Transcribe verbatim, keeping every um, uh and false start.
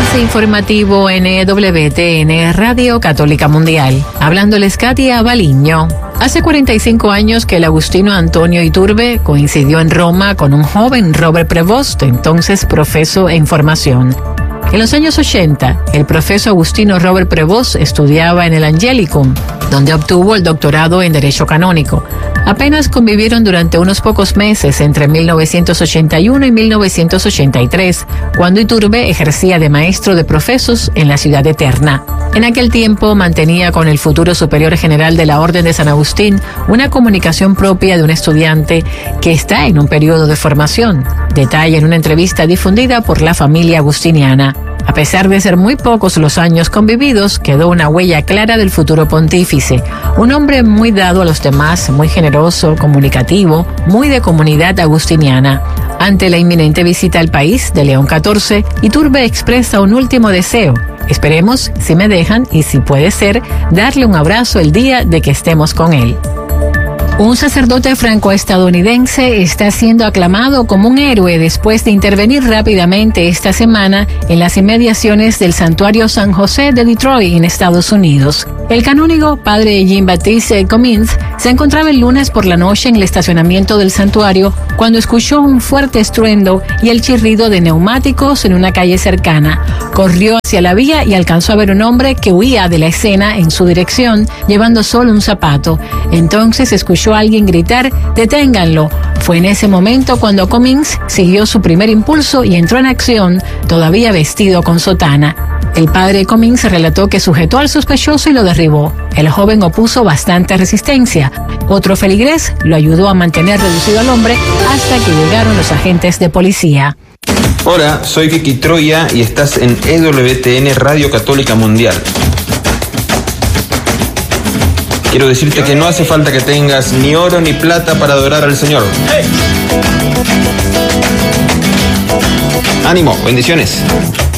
Avance informativo en E W T N Radio Católica Mundial. Hablándoles Katia Baliño. Hace cuarenta y cinco años que el agustino Antonio Iturbe coincidió en Roma con un joven Robert Prevost, entonces profeso en formación. En los años ochenta, el profesor agustino Robert Prevost estudiaba en el Angelicum, donde obtuvo el doctorado en Derecho Canónico. Apenas convivieron durante unos pocos meses entre mil novecientos ochenta y uno y mil novecientos ochenta y tres, cuando Iturbe ejercía de maestro de profesos en la ciudad eterna. En aquel tiempo mantenía con el futuro superior general de la Orden de San Agustín una comunicación propia de un estudiante que está en un periodo de formación, detalla en una entrevista difundida por la familia agustiniana. A pesar de ser muy pocos los años convividos, quedó una huella clara del futuro pontífice. Un hombre muy dado a los demás, muy generoso, comunicativo, muy de comunidad agustiniana. Ante la inminente visita al país de León catorce, Iturbe expresa un último deseo. Esperemos, si me dejan y si puede ser, darle un abrazo el día de que estemos con él. Un sacerdote franco-estadounidense está siendo aclamado como un héroe después de intervenir rápidamente esta semana en las inmediaciones del santuario San José de Detroit, en Estados Unidos. El canónigo, padre Jean-Baptiste Cummins, se encontraba el lunes por la noche en el estacionamiento del santuario cuando escuchó un fuerte estruendo y el chirrido de neumáticos en una calle cercana. Corrió hacia la vía y alcanzó a ver un hombre que huía de la escena en su dirección, llevando solo un zapato. Entonces escuchó a alguien gritar: «¡Deténganlo!». Fue en ese momento cuando Cummins siguió su primer impulso y entró en acción, todavía vestido con sotana. El padre Cummins relató que sujetó al sospechoso y lo derribó. El joven opuso bastante resistencia. Otro feligrés lo ayudó a mantener reducido al hombre hasta que llegaron los agentes de policía. Hola, soy Vicky Troya y estás en E W T N Radio Católica Mundial. Quiero decirte que no hace falta que tengas ni oro ni plata para adorar al Señor. ¡Hey! Ánimo, bendiciones.